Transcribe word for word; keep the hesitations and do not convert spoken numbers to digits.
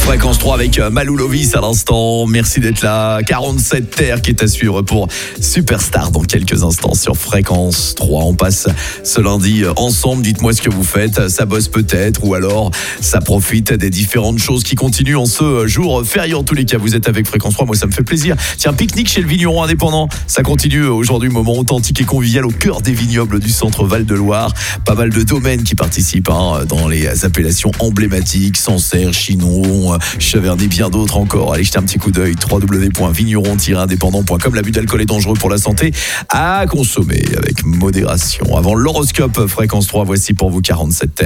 Fréquence trois avec Malou Lovis à l'instant. Merci d'être là. quarante-sept terres qui est à suivre pour Superstar dans quelques instants sur Fréquence trois. On passe ce lundi ensemble. Dites-moi ce que vous faites. Ça bosse peut-être ou alors ça profite des différentes choses qui continuent en ce jour férié. En tous les cas, vous êtes avec Fréquence trois. Moi, ça me fait plaisir. Tiens, pique-nique chez le vigneron indépendant. Ça continue aujourd'hui. Moment authentique et convivial au cœur des vignobles du centre Val-de-Loire. Pas mal de domaines qui participent hein, dans les appellations emblématiques. Sancerre, Chinon, Cheverny, bien d'autres encore. Allez jeter un petit coup d'œil, w w w point vigneron tiret indépendant point com. L'abus d'alcool est dangereux pour la santé, à consommer avec modération. Avant l'horoscope Fréquence trois, voici pour vous quarante-sept terres.